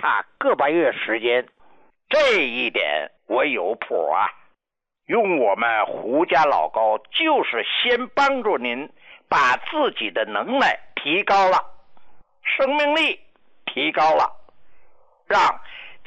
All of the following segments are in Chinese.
差个把月时间，这一点我有谱啊。用我们胡家老高就是先帮助您把自己的能耐提高了，生命力提高了，让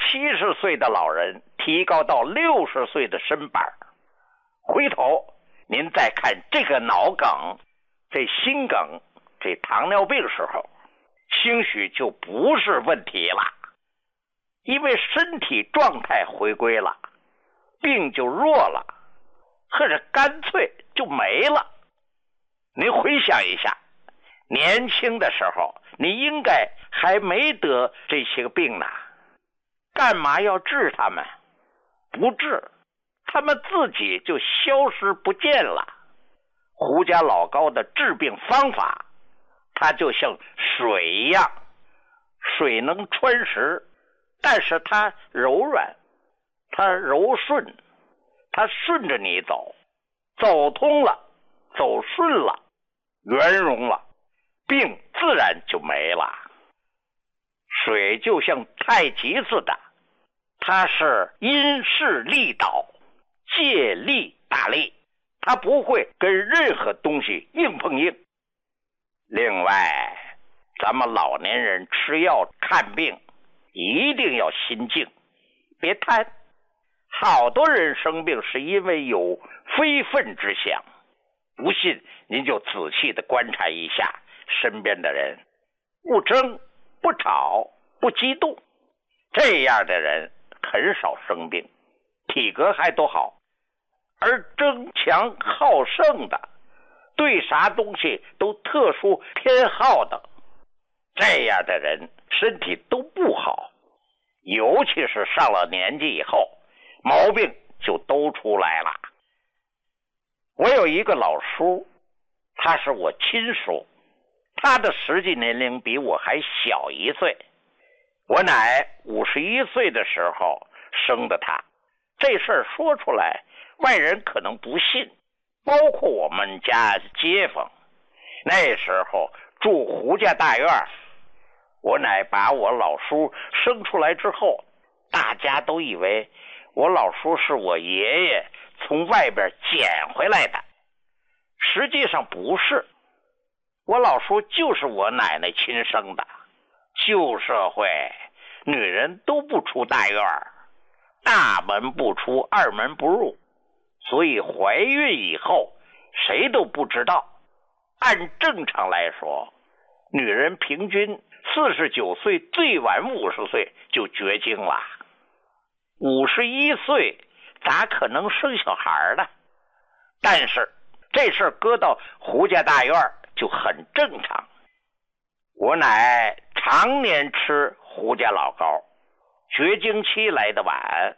70岁的老人提高到60岁的身板。回头您再看这个脑梗、这心梗、这糖尿病时候，兴许就不是问题了，因为身体状态回归了，病就弱了，或者干脆就没了。您回想一下，年轻的时候你应该还没得这些个病呢，干嘛要治他们？不治，他们自己就消失不见了。胡家老高的治病方法，它就像水一样，水能穿石，但是它柔软，它柔顺，它顺着你走，走通了，走顺了，圆融了，病自然就没了。水就像太极似的，它是因势利导，借力打力，它不会跟任何东西硬碰硬。另外，咱们老年人吃药看病一定要心静，别贪。好多人生病是因为有非分之想，不信您就仔细的观察一下身边的人，不争不吵不激动，这样的人很少生病，体格还都好。而争强好胜的，对啥东西都特殊偏好的，这样的人身体都不好，尤其是上了年纪以后，毛病就都出来了。我有一个老叔，他是我亲叔，他的实际年龄比我还小1岁。我奶51岁的时候生的他，这事儿说出来外人可能不信，包括我们家街坊。那时候住胡家大院，我奶把我老叔生出来之后，大家都以为我老叔是我爷爷从外边捡回来的，实际上不是，我老叔就是我奶奶亲生的。旧社会女人都不出大院，大门不出，二门不入，所以怀孕以后谁都不知道。按正常来说，女人平均49岁，最晚50岁就绝经了。51岁咋可能生小孩呢？但是这事搁到胡家大院就很正常。我奶常年吃胡家老高，绝经期来得晚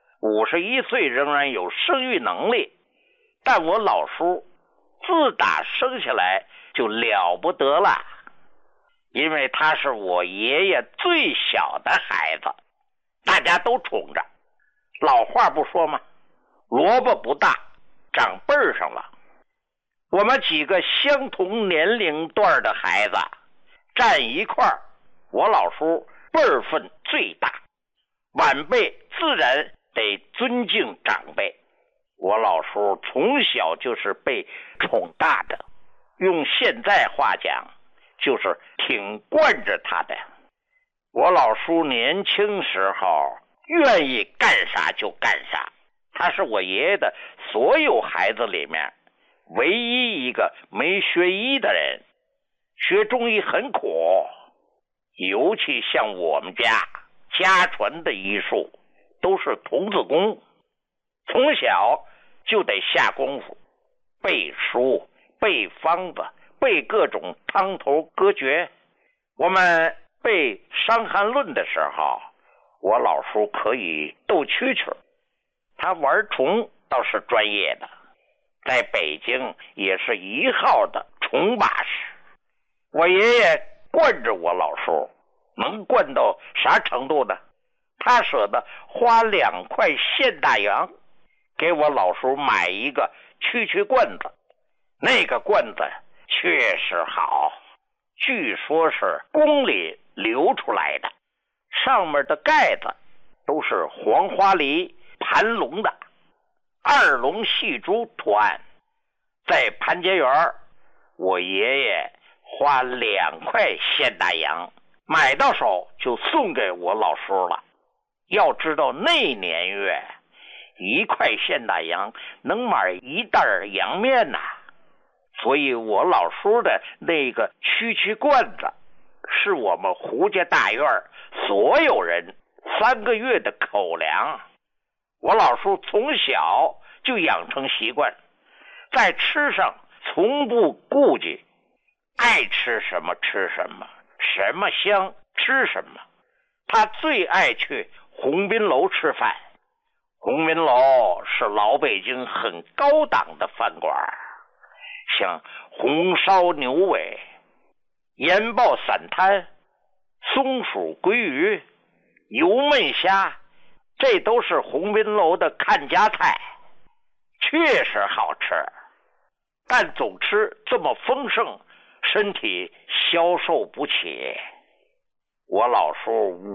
，51岁仍然有生育能力。但我老叔自打生下来就了不得了，因为他是我爷爷最小的孩子，大家都宠着。老话不说吗？萝卜不大，长辈上了。我们几个相同年龄段的孩子站一块儿，我老叔辈分最大，晚辈自然得尊敬长辈。我老叔从小就是被宠大的，用现在话讲就是挺惯着他的。我老叔年轻时候愿意干啥就干啥，他是我爷爷的所有孩子里面唯一一个没学医的人。学中医很苦，尤其像我们家家传的医术都是童子功，从小就得下功夫，背书背方子，背各种汤头歌诀。我们背《伤寒论》的时候，我老叔可以斗蛐蛐，他玩虫倒是专业的，在北京也是1号的虫把式。我爷爷惯着我老叔，能惯到啥程度呢？他舍得花2块现大洋给我老叔买一个蛐蛐罐子，那个罐子确实好，据说是宫里流出来的， 上面的盖子都是黄花梨盘龙的二龙戏珠图案。在盘结园，我爷爷花2块现大洋买到手就送给我老叔了。要知道那年月1块现大洋能买1袋洋面呐，所以我老叔的那个区罐子是我们胡家大院所有人3个月的口粮。我老叔从小就养成习惯，在吃上从不顾忌，爱吃什么吃什么，什么香吃什么。他最爱去鸿宾楼吃饭，鸿宾楼是老北京很高档的饭馆，像红烧牛尾、盐爆散摊、松鼠鲑鱼、油焖虾，这都是鸿宾楼的看家菜，确实好吃。但总吃这么丰盛，身体消受不起。我老叔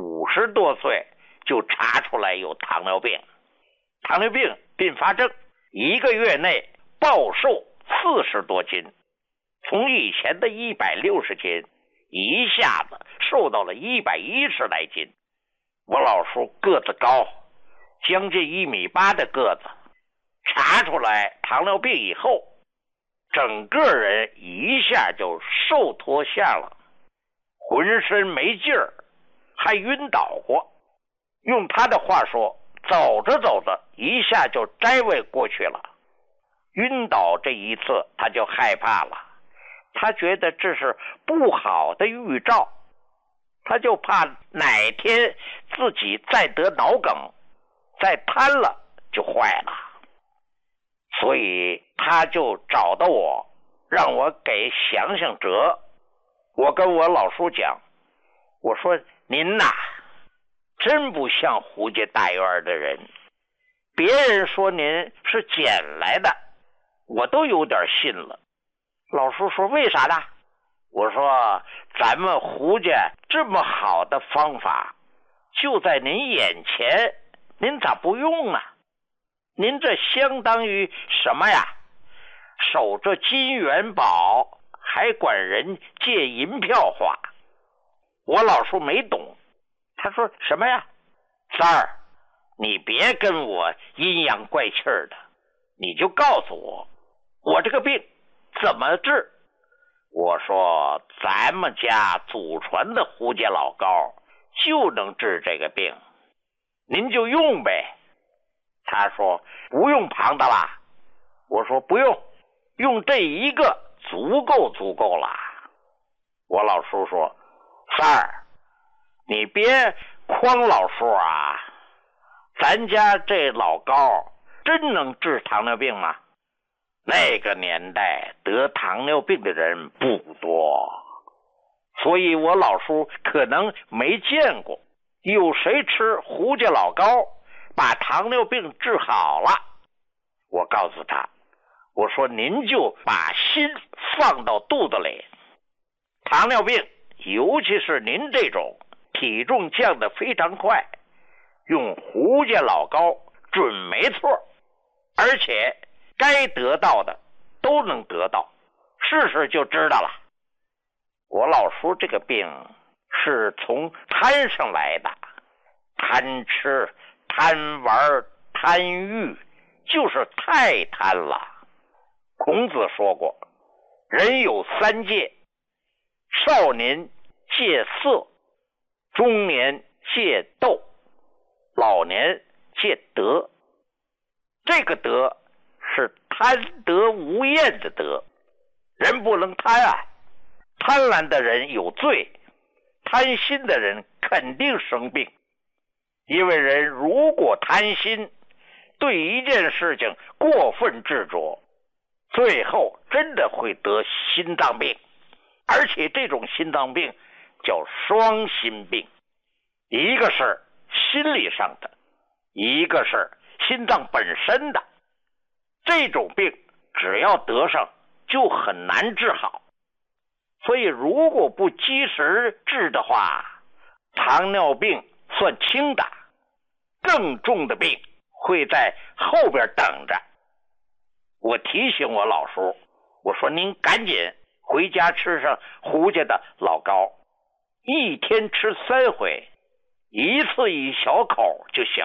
50多岁就查出来有糖尿病，糖尿病并发症，1个月内暴瘦40多斤，从以前的160斤一下子瘦到了110来斤。我老叔个子高，将近1.8米的个子，查出来糖尿病以后，整个人一下就瘦脱下了，浑身没劲儿，还晕倒过。用他的话说，走着走着一下就摘位过去了。晕倒这一次他就害怕了，他觉得这是不好的预兆，他就怕哪天自己再得脑梗，再瘫了就坏了。所以他就找到我，让我给想想辙。我跟我老叔讲，我说您呐，真不像胡家大院的人，别人说您是捡来的，我都有点信了。老叔说为啥呢？我说咱们胡家这么好的方法就在您眼前，您咋不用啊？您这相当于什么呀？守着金元宝，还管人借银票花。我老叔没懂，他说什么呀？三儿，你别跟我阴阳怪气的，你就告诉我，我这个病怎么治？我说咱们家祖传的胡家老膏就能治这个病，您就用呗。他说不用旁的啦。我说不用，用这一个足够了。我老叔说三儿，你别诓老叔啊，咱家这老膏真能治糖尿病吗？那个年代得糖尿病的人不多，所以我老叔可能没见过有谁吃胡家老膏把糖尿病治好了。我告诉他，我说您就把心放到肚子里，糖尿病尤其是您这种体重降得非常快，用胡家老膏准没错，而且该得到的都能得到，试试就知道了。我老叔这个病是从贪上来的，贪吃贪玩贪欲，就是太贪了。孔子说过，人有3戒，少年戒色，中年戒斗，老年戒德。这个德是贪得无厌的德，人不能贪啊，贪婪的人有罪，贪心的人肯定生病。因为人如果贪心，对一件事情过分执着，最后真的会得心脏病，而且这种心脏病叫双心病，一个是心理上的，一个是心脏本身的。这种病只要得上就很难治好，所以如果不及时治的话，糖尿病算轻的，更重的病会在后边等着。我提醒我老叔，我说您赶紧回家吃上胡家的老高，一天吃3回，一次一小口就行